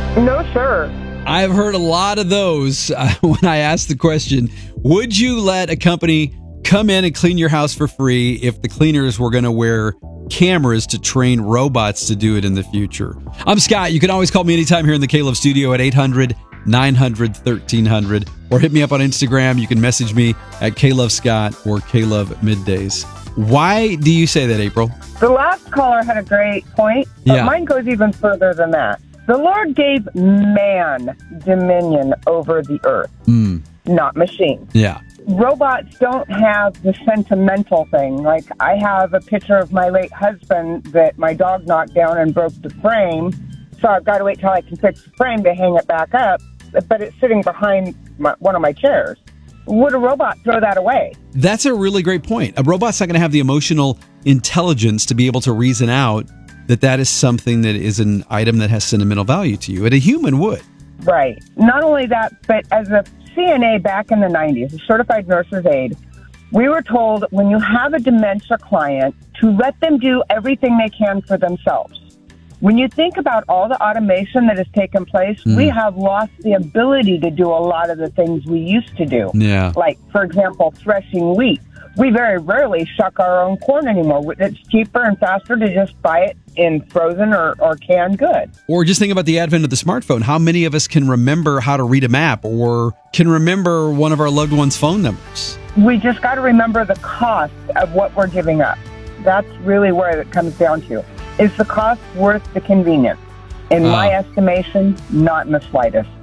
No, sir. I've heard a lot of those when I asked the question, would you let a company come in and clean your house for free if the cleaners were going to wear cameras to train robots to do it in the future? I'm Scott. You can always call me anytime here in the K-Love studio at 800-900-1300 or hit me up on Instagram. You can message me at K-Love Scott or K-Love Middays. Why do you say that, April? The last caller had a great point, but mine goes even further than that. The Lord gave man dominion over the earth, not machines. Yeah. Robots don't have the sentimental thing. Like, I have a picture of my late husband that my dog knocked down and broke the frame, so I've got to wait till I can fix the frame to hang it back up, but it's sitting behind one of my chairs. Would a robot throw that away? That's a really great point. A robot's not going to have the emotional intelligence to be able to reason out that is something that is an item that has sentimental value to you, and a human would. Right. Not only that, but as a CNA back in the 90s, a certified nurse's aide, we were told when you have a dementia client to let them do everything they can for themselves. When you think about all the automation that has taken place, we have lost the ability to do a lot of the things we used to do. Yeah. Like, for example, threshing wheat. We very rarely shuck our own corn anymore. It's cheaper and faster to just buy it in frozen or canned goods. Or just think about the advent of the smartphone. How many of us can remember how to read a map or can remember one of our loved ones' phone numbers? We just got to remember the cost of what we're giving up. That's really where it comes down to. Is the cost worth the convenience? In my estimation, not in the slightest.